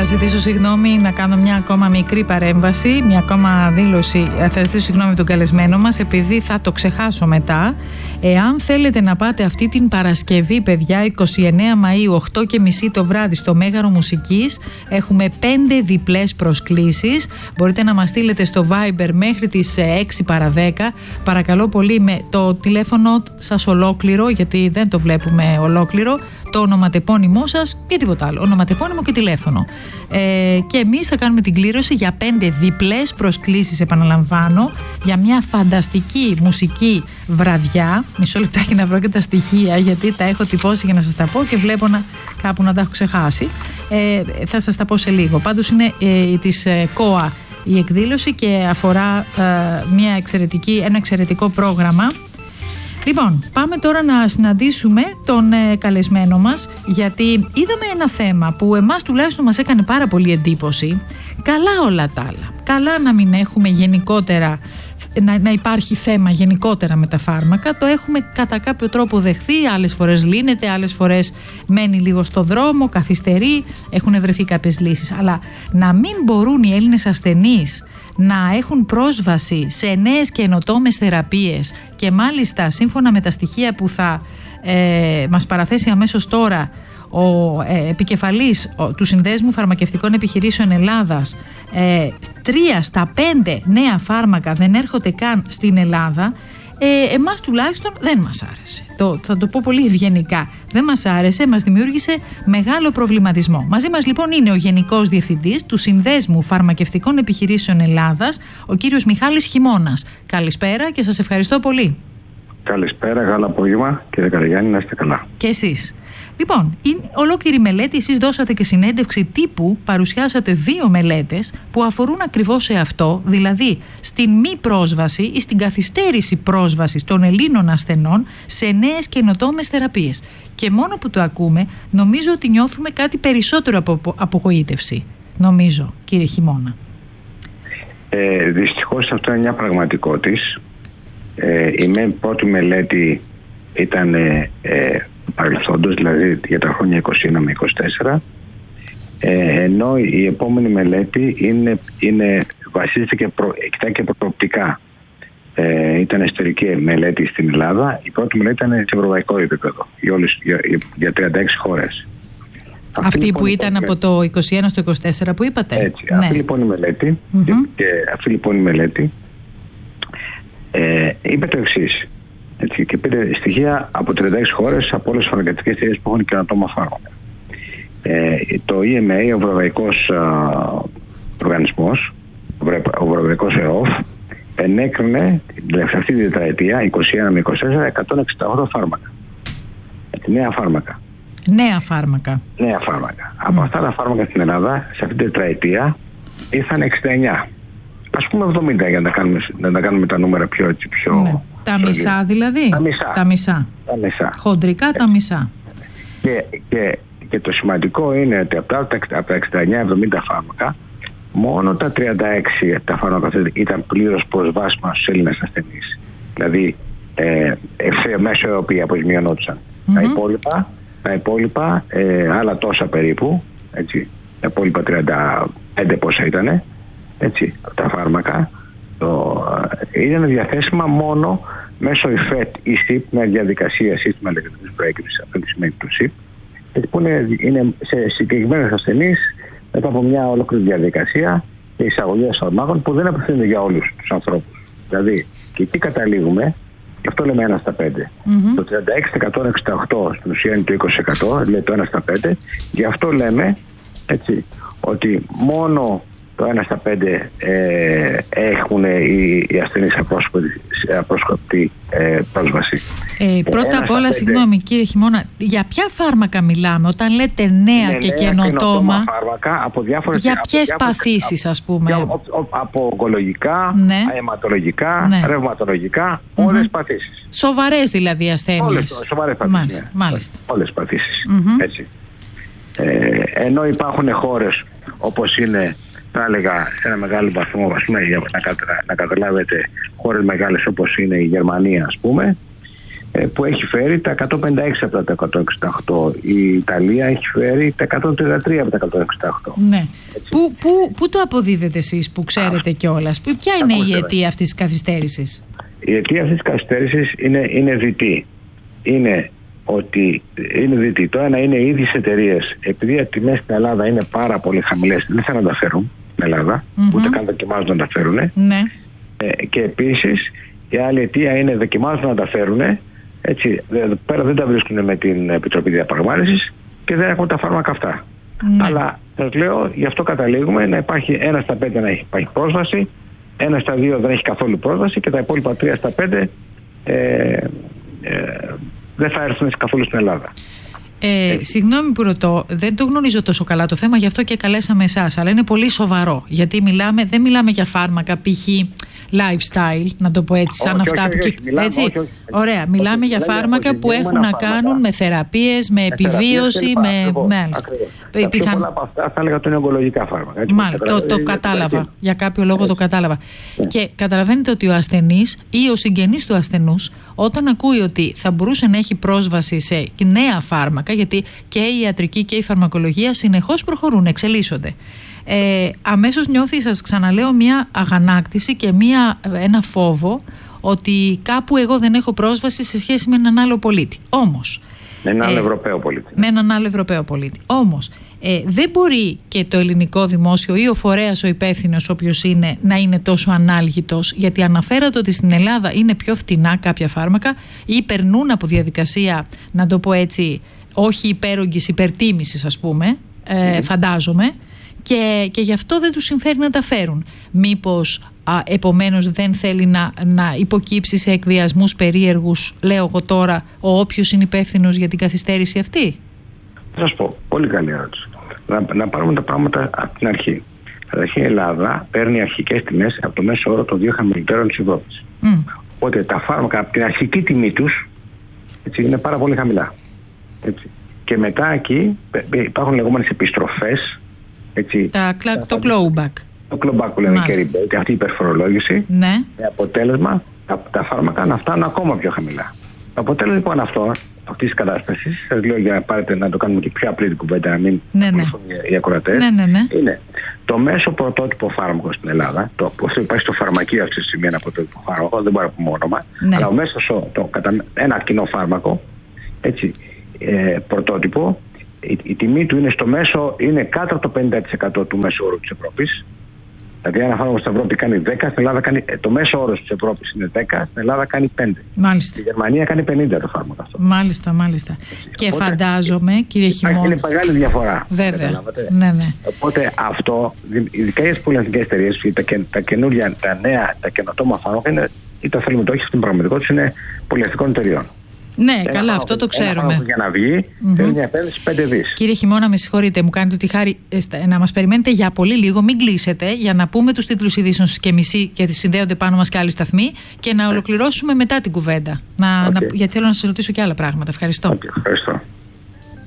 ζητήσω συγγνώμη, να κάνω μια ακόμα μικρή παρέμβαση, μια ακόμα δήλωση. Θα ζητήσω συγγνώμη τον καλεσμένο μας, επειδή θα το ξεχάσω μετά. Εάν θέλετε να πάτε αυτή την Παρασκευή, παιδιά, 29 Μαΐου, 8:30 το βράδυ, στο Μέγαρο Μουσικής, έχουμε 5 διπλές προσκλήσεις. Μπορείτε να μας στείλετε στο Viber μέχρι τις 6 παρα 10. Παρακαλώ πολύ, με το τηλέφωνο σας ολόκληρο, γιατί δεν το βλέπουμε ολόκληρο, το ονοματεπώνυμό σας και τίποτα άλλο. Ονοματεπώνυμο και τηλέφωνο. Και εμείς θα κάνουμε την κλήρωση για 5 διπλές προσκλήσεις, επαναλαμβάνω, για μια φανταστική μουσική βραδιά. Μισό λεπτάκι να βρω και τα στοιχεία, γιατί τα έχω τυπώσει για να σας τα πω και βλέπω κάπου να τα έχω ξεχάσει. Θα σας τα πω σε λίγο. Πάντως είναι της ΚΟΑ η εκδήλωση και αφορά ένα εξαιρετικό πρόγραμμα. Λοιπόν, πάμε τώρα να συναντήσουμε τον καλεσμένο μας, γιατί είδαμε ένα θέμα που εμάς τουλάχιστον μας έκανε πάρα πολύ εντύπωση. Καλά όλα τα άλλα. Καλά να μην έχουμε γενικότερα, να υπάρχει θέμα γενικότερα με τα φάρμακα. Το έχουμε κατά κάποιο τρόπο δεχθεί. Άλλες φορές λύνεται, άλλες φορές μένει λίγο στο δρόμο, καθυστερεί, έχουν βρεθεί κάποιες λύσεις. Αλλά να μην μπορούν οι Έλληνες ασθενείς να έχουν πρόσβαση σε νέες καινοτόμες θεραπείες, και μάλιστα σύμφωνα με τα στοιχεία που θα μας παραθέσει αμέσως τώρα ο επικεφαλής του Συνδέσμου Φαρμακευτικών Επιχειρήσεων Ελλάδας, 3 στα 5 νέα φάρμακα δεν έρχονται καν στην Ελλάδα. Εμάς τουλάχιστον δεν μας άρεσε. Θα το πω πολύ ευγενικά. Δεν μας άρεσε, μας δημιούργησε μεγάλο προβληματισμό. Μαζί μας λοιπόν είναι ο Γενικός Διευθυντής του Συνδέσμου Φαρμακευτικών Επιχειρήσεων Ελλάδας, ο κύριος Μιχάλης Χιμώνας. Καλησπέρα και σας ευχαριστώ πολύ. Καλησπέρα, καλό απόγευμα, κύριε Καραγιάννη, να είστε καλά. Και εσείς. Λοιπόν, είναι ολόκληρη μελέτη, εσείς δώσατε και συνέντευξη τύπου, παρουσιάσατε 2 μελέτες που αφορούν ακριβώς σε αυτό, δηλαδή στην μη πρόσβαση ή στην καθυστέρηση πρόσβασης των Ελλήνων ασθενών σε νέες καινοτόμες θεραπείες. Και μόνο που το ακούμε, νομίζω ότι νιώθουμε κάτι περισσότερο από απογοήτευση. Νομίζω, κύριε Χιμώνα. Δυστυχώς αυτό είναι μια πραγματικότητα. Η πρώτη μελέτη ήταν παρελθόντος, δηλαδή για τα χρόνια 21 με 24, ενώ η επόμενη μελέτη βασίζεται και κοιτάει και προοπτικά. Ήταν ιστορική μελέτη στην Ελλάδα. Η πρώτη μελέτη ήταν σε ευρωπαϊκό επίπεδο για 36 χώρες. Αυτή που ήταν από το 21 στο 24 που είπατε. Έτσι, ναι. Αυτή λοιπόν η μελέτη, και αυτή λοιπόν η μελέτη είπε το εξής. Και πήρε στοιχεία από 36 χώρες, από όλες τις φαρμακευτικές εταιρείες που έχουν καινοτόμα φάρμακα. Το EMA, ο Ευρωπαϊκός Οργανισμός, ο Ευρωπαϊκός ΕΟΦ, ενέκρινε αυτή τη τετραετία, 21 με 24, 168 φάρμακα. Νέα φάρμακα. Νέα φάρμακα. Από αυτά τα φάρμακα στην Ελλάδα, σε αυτή την τετραετία, ήρθαν 69. Ας πούμε 70, για να τα κάνουμε τα νούμερα πιο... Ναι. Τα μισά δηλαδή. Τα μισά. Χοντρικά τα μισά. Και το σημαντικό είναι ότι από τα 69-70 φάρμακα, μόνο τα 36 τα φάρμακα ήταν πλήρως προσβάσιμα στους Έλληνες ασθενείς. Δηλαδή μέσω οποία αποζημιωνόντουσαν. Τα υπόλοιπα, άλλα τόσα περίπου, έτσι, τα υπόλοιπα 35 πόσα ήτανε, έτσι, τα φάρμακα, ήταν διαθέσιμα μόνο μέσω ΙΦΕΤ ή ΣΥΠ, μια διαδικασία σύστημα ηλεκτρονικής προέγκρισης, αυτό τι σημαίνει το ΣΥΠ, που είναι σε συγκεκριμένους ασθενείς μετά από μια ολόκληρη διαδικασία και εισαγωγή φαρμάκων που δεν απευθύνονται για όλους τους ανθρώπους. Δηλαδή, και εκεί καταλήγουμε, και αυτό λέμε 1 στα 5. Το 36% 68 στην ουσία είναι το 20%, δηλαδή το 1 στα 5. Γι' αυτό λέμε, έτσι, ότι μόνο το 1 στα 5 έχουν οι ασθενείς απρόσκοπτη πρόσβαση. Πρώτα απ' όλα, συγγνώμη κύριε Χιμώνα, για ποια φάρμακα μιλάμε όταν λέτε νέα και καινοτόμα φάρμακα από διάφορες, για ποιες παθήσεις, ας πούμε? Από ογκολογικά, αιματολογικά, ρευματολογικά, όλες τις παθήσεις. Σοβαρές δηλαδή ασθένειες. Σοβαρές παθήσεις. Μάλιστα. Όλες τις παθήσεις. Έτσι. Ενώ υπάρχουν χώρες όπως είναι, θα έλεγα σε ένα μεγάλο βαθμό, ας πούμε, για να καταλάβετε, χώρες μεγάλες όπως είναι η Γερμανία, ας πούμε, που έχει φέρει τα 156 από τα 168. Η Ιταλία έχει φέρει τα 133 από τα 168. Ναι. Πού το αποδίδετε εσείς που ξέρετε κιόλας? Ποια είναι η αιτία αυτής της καθυστέρησης? Η αιτία αυτής της καθυστέρησης είναι διτή. Είναι διτή. Το ένα είναι οι ίδιες εταιρείες, επειδή οι τιμές στην Ελλάδα είναι πάρα πολύ χαμηλές, δεν θα τα φέρουν στην Ελλάδα, ούτε καν δοκιμάζουν να τα φέρουν. Ναι. Και επίσης η άλλη αιτία είναι δοκιμάζουν να τα φέρουν. Έτσι, πέρα δεν τα βρίσκουν με την Επιτροπή Διαπραγμάτευσης και δεν έχουν τα φάρμακα αυτά. Ναι. Αλλά σας λέω, γι' αυτό καταλήγουμε να υπάρχει 1 στα 5 να υπάρχει πρόσβαση, 1 στα 2 δεν έχει καθόλου πρόσβαση και τα υπόλοιπα 3 στα 5 δεν θα έρθουν καθόλου στην Ελλάδα. Συγγνώμη που ρωτώ, δεν το γνωρίζω τόσο καλά το θέμα, γι' αυτό και καλέσαμε εσάς, αλλά είναι πολύ σοβαρό, γιατί δεν μιλάμε για φάρμακα π.χ. lifestyle, να το πω έτσι, σαν αυτά που έτσι. Ωραία, μιλάμε για φάρμακα που έχουν να κάνουν με θεραπείες, με επιβίωση, μάλιστα. Πιο πολλά από αυτά θα έλεγα ότι είναι ογκολογικά φάρμακα. Μάλιστα, το κατάλαβα. Για κάποιο λόγο το κατάλαβα. Και καταλαβαίνετε ότι ο ασθενής ή ο συγγενής του ασθενούς, όταν ακούει ότι θα μπορούσε να έχει πρόσβαση σε νέα φάρμακα, γιατί και η ιατρική και η φαρμακολογία συνεχώς προχωρούν, εξελίσσονται, αμέσως νιώθει, σας ξαναλέω, μια αγανάκτηση και ένα φόβο ότι κάπου εγώ δεν έχω πρόσβαση σε σχέση με έναν άλλο πολίτη. Όμως, με έναν άλλο Ευρωπαίο πολίτη. Με έναν άλλο Ευρωπαίο πολίτη. Όμως, δεν μπορεί και το ελληνικό δημόσιο ή ο φορέας, ο υπεύθυνος, όποιος είναι, να είναι τόσο ανάλγητος, γιατί αναφέρατε ότι στην Ελλάδα είναι πιο φτηνά κάποια φάρμακα ή περνούν από διαδικασία, να το πω έτσι, όχι υπέρογγης, υπερτίμησης, ας πούμε, φαντάζομαι. Και γι' αυτό δεν τους συμφέρει να τα φέρουν. Μήπως επομένως δεν θέλει να υποκύψει σε εκβιασμούς περίεργους, λέω εγώ τώρα, ο όποιος είναι υπεύθυνος για την καθυστέρηση αυτή? Θα σας πω, πολύ καλή ερώτηση. Να πάρουμε τα πράγματα από την αρχή. Καταρχήν η Ελλάδα παίρνει αρχικές τιμές από το μέσο όρο των 2 χαμηλότερων της Ευρώπης. Οπότε τα φάρμακα από την αρχική τιμή τους, έτσι, είναι πάρα πολύ χαμηλά. Έτσι. Και μετά εκεί υπάρχουν λεγόμενες επιστροφές. Έτσι, το clawback. Το clawback που λένε και rebate, αυτή η υπερφορολόγηση, ναι. Με αποτέλεσμα τα φάρμακα να φτάνουν ακόμα πιο χαμηλά. Το αποτέλεσμα λοιπόν αυτή τη κατάσταση, σας λέω για να το κάνουμε και πιο απλή την κουβέντα, να μην ακολουθούν οι ακροατές, είναι το μέσο πρωτότυπο φάρμακο στην Ελλάδα. Αυτό υπάρχει στο φαρμακείο αυτή τη στιγμή, ένα πρωτότυπο φάρμακο, δεν μπορώ να πούμε όνομα, αλλά ο μέσος, ένα κοινό φάρμακο, έτσι, πρωτότυπο. Η τιμή του είναι στο μέσο, είναι κάτω από το 50% του μέσου όρου της Ευρώπης. Δηλαδή, ένα φάρμακο στην Ευρώπη κάνει 10, στην Ελλάδα το μέσο όρος της Ευρώπης είναι 10, στην Ελλάδα κάνει 5. Μάλιστα. Στη Γερμανία κάνει 50 το φάρμακο αυτό. Μάλιστα. Και οπότε, φαντάζομαι, κύριε Χιμώνα. Είναι μεγάλη διαφορά. Βέβαια. Ναι. Οπότε αυτό, ειδικά για τις πολυεθνικές εταιρείες, τα καινούργια, τα καινοτόμα φάρμακα, είτε το θέλουμε το όχι, στην πραγματικότητα είναι πολυεθνικών εταιρειών. Ναι, καλά, αυτό το ξέρουμε. Για να βγει, θέλει μια επένδυση 5 δις. Κύριε Χιμώνα, με συγχωρείτε, μου κάνετε τη χάρη να μας περιμένετε για πολύ λίγο, μην κλείσετε, για να πούμε τους τίτλους ειδήσεων στις και μισή και συνδέονται πάνω μας και άλλοι σταθμοί και να ολοκληρώσουμε μετά την κουβέντα. Γιατί θέλω να σας ρωτήσω και άλλα πράγματα. Ευχαριστώ. Ευχαριστώ.